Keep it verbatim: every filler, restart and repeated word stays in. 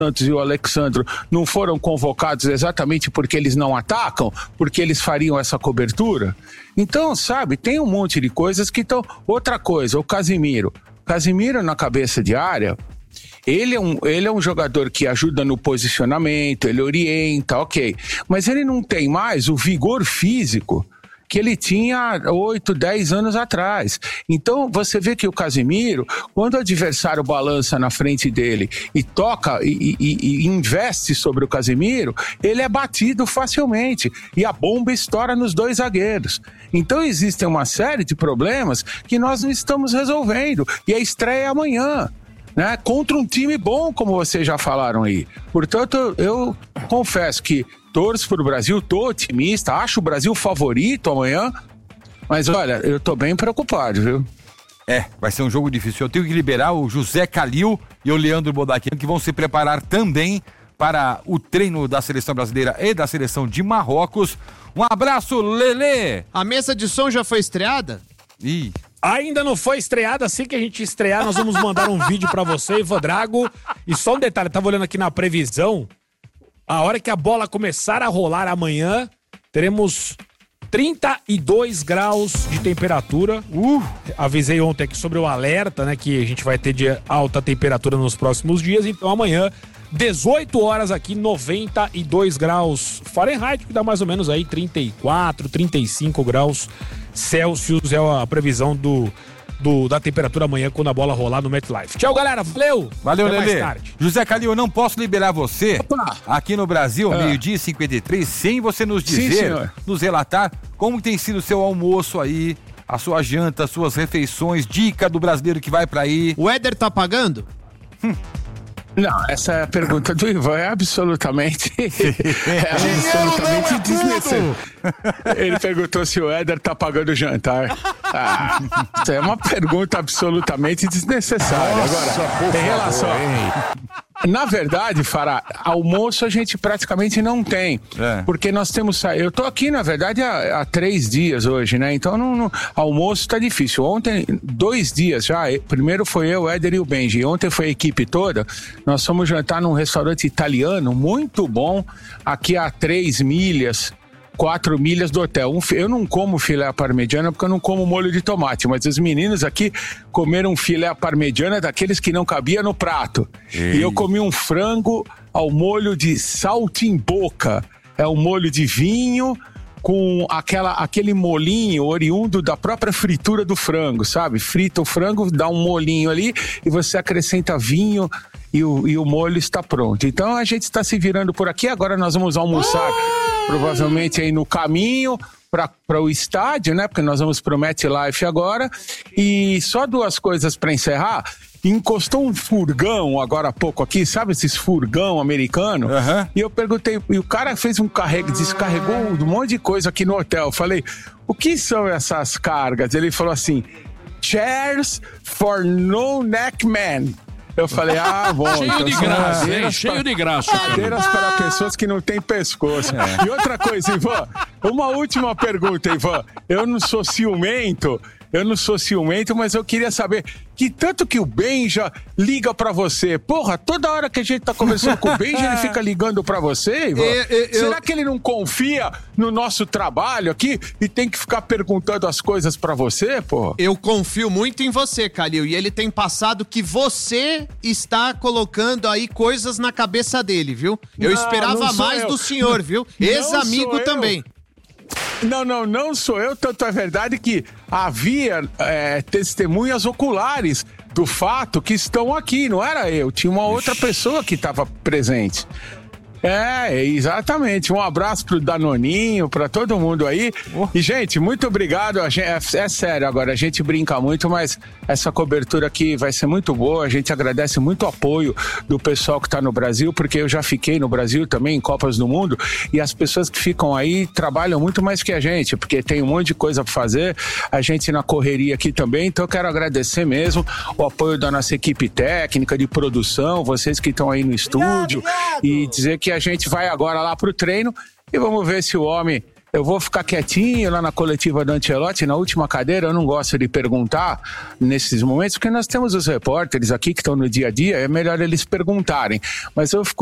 Santos e o Alexandro não foram convocados exatamente porque eles não atacam, porque eles fariam essa cobertura? Então, sabe, tem um monte de coisas que estão... Outra coisa, o Casimiro. Casimiro na cabeça de área, ele é, um, ele é um jogador que ajuda no posicionamento, ele orienta, ok. Mas ele não tem mais o vigor físico que ele tinha oito, dez anos atrás. Então, você vê que o Casimiro, quando o adversário balança na frente dele e toca e, e, e investe sobre o Casimiro, ele é batido facilmente e a bomba estoura nos dois zagueiros. Então, existem uma série de problemas que nós não estamos resolvendo e a estreia é amanhã, né? Contra um time bom, como vocês já falaram aí. Portanto, eu confesso que torço pro Brasil, tô otimista, acho o Brasil favorito amanhã, mas olha, eu tô bem preocupado, viu? É, vai ser um jogo difícil. Eu tenho que liberar o José Calil e o Leandro Bodaquian, que vão se preparar também para o treino da seleção brasileira e da seleção de Marrocos. Um abraço, Lelê! A mesa de som já foi estreada? Ih... Ainda não foi estreada, assim que a gente estrear, nós vamos mandar um vídeo pra você, Ivan Drago. E só um detalhe, eu tava olhando aqui na previsão, a hora que a bola começar a rolar amanhã, teremos trinta e dois graus de temperatura. Uh, avisei ontem aqui sobre o alerta, né, que a gente vai ter de alta temperatura nos próximos dias, então amanhã, dezoito horas aqui, noventa e dois graus Fahrenheit, que dá mais ou menos aí trinta e quatro, trinta e cinco graus Celsius, é a previsão do, do, da temperatura amanhã quando a bola rolar no MetLife. Tchau, galera, valeu! Valeu, até Lelê. mais tarde. José Calil, eu não posso liberar você Opa. aqui no Brasil, Ah. meio-dia e cinquenta e três, sem você nos Sim, dizer, senhor. nos relatar como tem sido o seu almoço aí, a sua janta, as suas refeições, dica do brasileiro que vai pra aí. O Éder tá pagando? Hum. Não, essa pergunta do Ivan é absolutamente, é absolutamente desnecessária. Ele perguntou se o Éder tá pagando o jantar. Ah, isso é uma pergunta absolutamente desnecessária. Nossa, Agora, em relação a... Na verdade, Fará, almoço a gente praticamente não tem. É. Porque nós temos... Eu tô aqui, na verdade, há, há três dias hoje, né? Então, não, não... almoço tá difícil. Ontem, dois dias já. Primeiro foi eu, o Éder e o Benji. Ontem foi a equipe toda. Nós fomos jantar num restaurante italiano muito bom, aqui a três milhas, quatro milhas do hotel. Um, eu não como filé à parmegiana porque eu não como molho de tomate, mas os meninos aqui comeram filé à parmegiana daqueles que não cabia no prato. Ei. E eu comi um frango ao molho de saltimbocca. É um molho de vinho com aquela, aquele molinho oriundo da própria fritura do frango, sabe? Frita o frango, dá um molinho ali e você acrescenta vinho e o, e o molho está pronto. Então a gente está se virando por aqui, agora nós vamos almoçar ah! provavelmente aí no caminho para o estádio, né? Porque nós vamos pro MetLife agora. E só duas coisas para encerrar. Encostou um furgão agora há pouco aqui, sabe esses furgão americano? Uhum. E eu perguntei, e o cara fez um carrego, descarregou um monte de coisa aqui no hotel. Eu falei, o que são essas cargas? Ele falou assim, chairs for no neck man. Eu falei, ah, bom. Cheio então de graça, hein? Cheio pra, de graça. Cadeiras para pessoas que não têm pescoço. É. E outra coisa, Ivan, uma última pergunta, Ivan. Eu não sou ciumento, eu não sou ciumento, mas eu queria saber que tanto que o Benja liga pra você. Porra, toda hora que a gente tá conversando com o Benja, ele fica ligando pra você, Ivan? Eu, eu, Será eu... que ele não confia no nosso trabalho aqui e tem que ficar perguntando as coisas pra você, pô? Eu confio muito em você, Calil, e ele tem passado que você está colocando aí coisas na cabeça dele, viu? Eu não, esperava não mais eu. do senhor, viu? Ex-amigo também. Não, não, não sou eu, tanto é verdade que havia é, testemunhas oculares do fato que estão aqui, não era eu, tinha uma outra pessoa que estava presente. É, exatamente. Um abraço pro Danoninho, pra todo mundo aí. Oh. E, gente, muito obrigado. A gente, é, é sério agora, a gente brinca muito, mas essa cobertura aqui vai ser muito boa. A gente agradece muito o apoio do pessoal que tá no Brasil, porque eu já fiquei no Brasil também, em Copas do Mundo, e as pessoas que ficam aí trabalham muito mais que a gente, porque tem um monte de coisa pra fazer, a gente na correria aqui também. Então eu quero agradecer mesmo o apoio da nossa equipe técnica, de produção, vocês que estão aí no estúdio, obrigado, obrigado. E dizer que a gente vai agora lá pro treino e vamos ver se o homem eu vou ficar quietinho lá na coletiva do Ancelotti, na última cadeira. Eu não gosto de perguntar nesses momentos, porque nós temos os repórteres aqui que estão no dia a dia, é melhor eles perguntarem. Mas eu fico